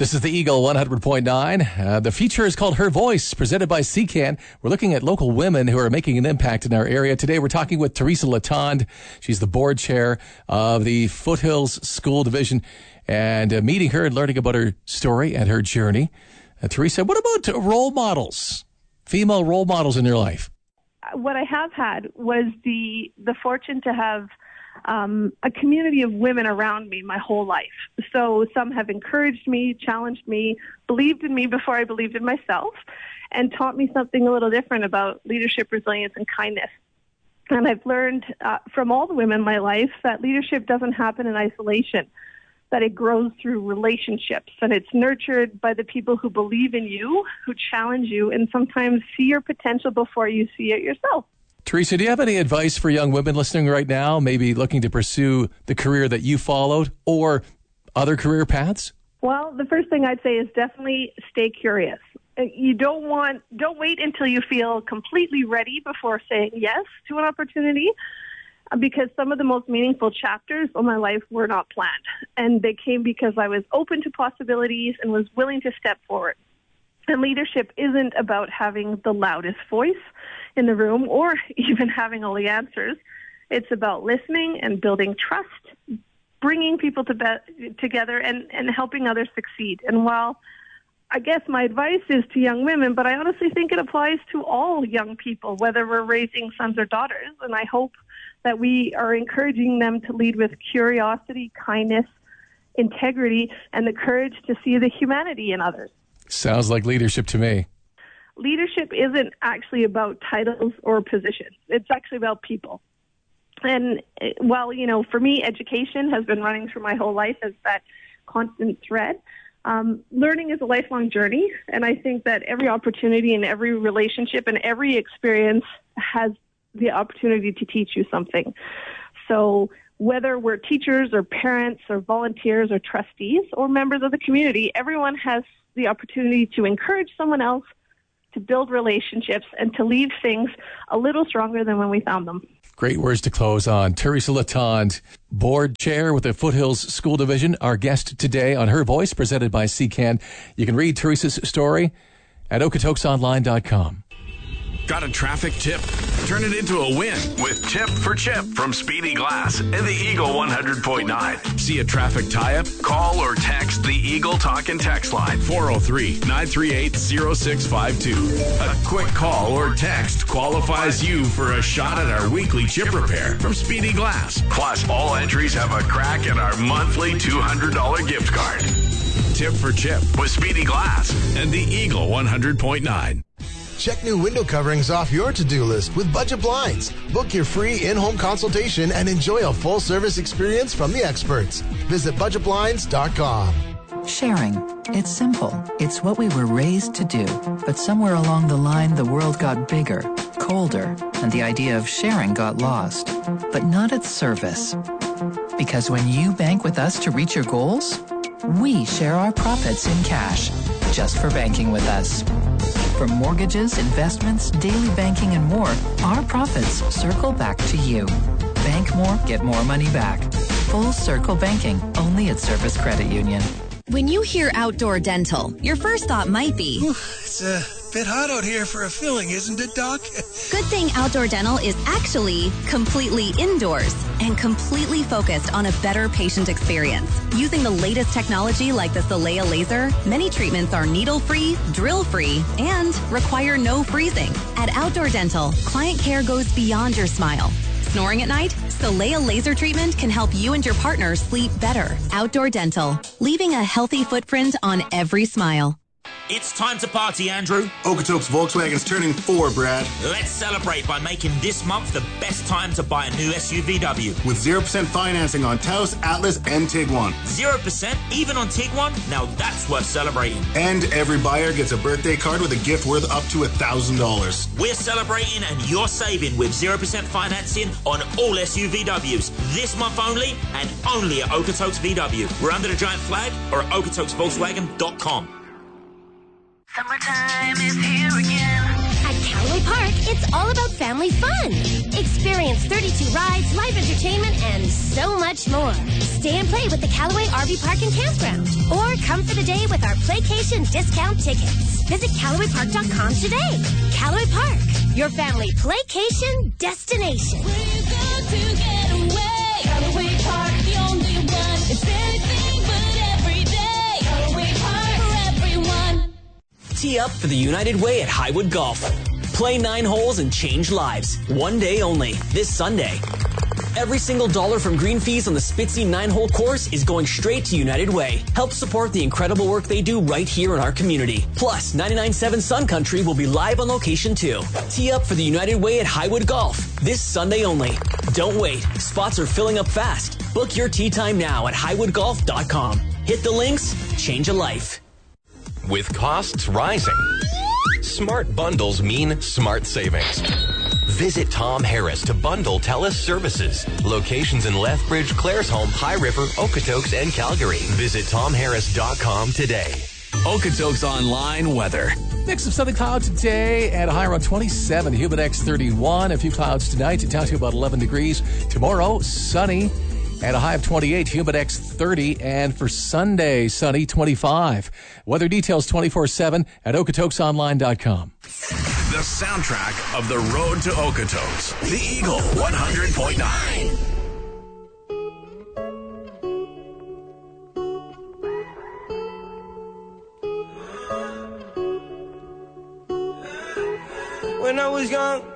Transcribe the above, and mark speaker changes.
Speaker 1: This is the Eagle 100.9. The feature is called Her Voice, presented by CCAN. We're looking at local women who are making an impact in our area. Today we're talking with Teresa Latond. She's the board chair of the Foothills School Division, and meeting her and learning about her story and her journey. Teresa, what about role models, female role models in your life?
Speaker 2: What I have had was the fortune to have a community of women around me my whole life. So some have encouraged me, challenged me, believed in me before I believed in myself, and taught me something a little different about leadership, resilience, and kindness. And I've learned from all the women in my life that leadership doesn't happen in isolation, that it grows through relationships, and it's nurtured by the people who believe in you, who challenge you, and sometimes see your potential before you see it yourself.
Speaker 1: Teresa, do you have any advice for young women listening right now, maybe looking to pursue the career that you followed or other career paths?
Speaker 2: Well, the first thing I'd say is definitely stay curious. You don't wait until you feel completely ready before saying yes to an opportunity, because some of the most meaningful chapters of my life were not planned, and they came because I was open to possibilities and was willing to step forward. And leadership isn't about having the loudest voice in the room or even having all the answers. It's about listening and building trust, bringing people together and helping others succeed. And while I guess my advice is to young women, but I honestly think it applies to all young people, whether we're raising sons or daughters. And I hope that we are encouraging them to lead with curiosity, kindness, integrity, and the courage to see the humanity in others.
Speaker 1: Sounds like leadership to me.
Speaker 2: Leadership isn't actually about titles or positions. It's actually about people. And while, for me, education has been running through my whole life as that constant thread, learning is a lifelong journey. And I think that every opportunity and every relationship and every experience has the opportunity to teach you something. So whether we're teachers or parents or volunteers or trustees or members of the community, everyone has the opportunity to encourage someone else, to build relationships, and to leave things a little stronger than when we found them.
Speaker 1: Great words to close on. Teresa Latond, board chair with the Foothills School Division, our guest today on Her Voice, presented by CCAN. You can read Teresa's story at okatokesonline.com.
Speaker 3: Got a traffic tip? Turn it into a win with Tip for Chip from Speedy Glass and the Eagle 100.9. See a traffic tie-up? Call or text the Eagle Talk and Text line 403-938-0652. A quick call or text qualifies you for a shot at our weekly chip repair from Speedy Glass. Plus, all entries have a crack at our monthly $200 gift card. Tip for Chip with Speedy Glass and the Eagle 100.9.
Speaker 4: Check new window coverings off your to-do list with Budget Blinds. Book your free in-home consultation and enjoy a full-service experience from the experts. Visit budgetblinds.com.
Speaker 5: Sharing. It's simple. It's what we were raised to do. But somewhere along the line, the world got bigger, colder, and the idea of sharing got lost. But not at Service. Because when you bank with us to reach your goals, we share our profits in cash, just for banking with us. For mortgages, investments, daily banking, and more, our profits circle back to you. Bank more, get more money back. Full Circle Banking, only at Service Credit Union.
Speaker 6: When you hear outdoor dental, your first thought might be,
Speaker 7: it's a bit hot out here for a filling, isn't it, Doc?
Speaker 6: Good thing outdoor dental is actually completely indoors and completely focused on a better patient experience. Using the latest technology like the Solea laser, many treatments are needle-free, drill-free, and require no freezing. At Outdoor Dental, client care goes beyond your smile. Snoring at night? Solea laser treatment can help you and your partner sleep better. Outdoor Dental, leaving a healthy footprint on every smile.
Speaker 8: It's time to party, Andrew.
Speaker 9: Okotoks Volkswagen's turning 4, Brad.
Speaker 8: Let's celebrate by making this month the best time to buy a new SUVW.
Speaker 9: With 0% financing on Taos, Atlas, and Tiguan.
Speaker 8: 0% even on Tiguan? Now that's worth celebrating.
Speaker 9: And every buyer gets a birthday card with a gift worth up to $1,000.
Speaker 8: We're celebrating and you're saving with 0% financing on all SUVWs. This month only and only at Okotoks VW. We're under the giant flag or at okatokesvolkswagen.com.
Speaker 10: Summertime is here again. At Callaway Callaway Park, it's all about family fun. Experience 32 rides, live entertainment, and so much more. Stay and play with the Callaway RV Park and Campground. Or come for the day with our Playcation discount tickets. Visit CallawayPark.com today. Callaway Park, your family Playcation destination.
Speaker 11: We've got to get away. Callaway Park, the only one. It's anything but every day. Callaway Park for everyone.
Speaker 12: Tee up for the United Way at Highwood Golf. Play 9 holes and change lives. One day only, this Sunday. Every single dollar from green fees on the Spitzzy 9-hole course is going straight to United Way. Help support the incredible work they do right here in our community. Plus, 99.7 Sun Country will be live on location too. Tee up for the United Way at Highwood Golf. This Sunday only. Don't wait. Spots are filling up fast. Book your tee time now at highwoodgolf.com. Hit the links, change a life.
Speaker 13: With costs rising, smart bundles mean smart savings. Visit Tom Harris to bundle TELUS services. Locations in Lethbridge, Claresholm, High River, Okotoks, and Calgary. Visit TomHarris.com today.
Speaker 1: Okotoks Online weather. Mix of sunny clouds today and a high around 27. Humid X 31. A few clouds tonight. Down to about 11 degrees. Tomorrow, sunny and a high of 28. Humid X 30. And for Sunday, sunny 25. Weather details 24/7 at OkotoksOnline.com.
Speaker 3: The soundtrack of the road to Okotoks. The Eagle 100.9.
Speaker 14: When I was young,